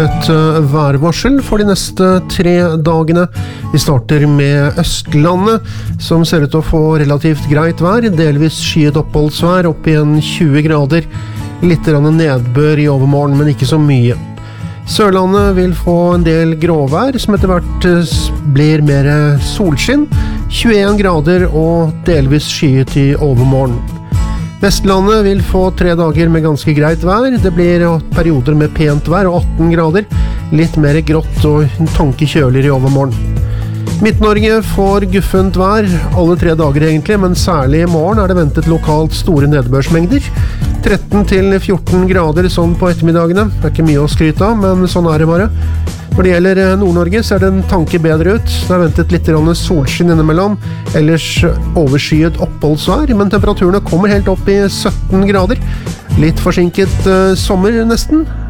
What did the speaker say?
et værvarsel for de neste 3 dagene. Vi starter med Østlandet, som ser ut til å få relativt greit vær, delvis skyet oppholdsvær, opp igjen 20 grader. Litt nedbør i overmorgen, men ikke så mye. Sørlandet vil få en del gråvær, som etter hvert blir mer solskinn. 21 grader og delvis skyet i overmorgen. Vestlandet vil få 3 dager med ganske greit vær. Det blir perioder med pent vær og 18 grader. Litt mer grått og en tanke kjøligere i overmorgen. Midt-Norge får guffent vær alle 3 dager egentlig, men særlig i morgen er det ventet lokalt store nedbørsmengder. 13 til 14 grader sånn på ettermiddagene. Det er ikke mye å skryte av, men sånn er det bare. Når det gjelder Nord-Norge ser det en tanke bedre ut. Det er ventet litt solskinn innimellom, ellers overskyet oppholdsvær, men temperaturene kommer helt opp i 17 grader. Litt forsinket sommer nesten.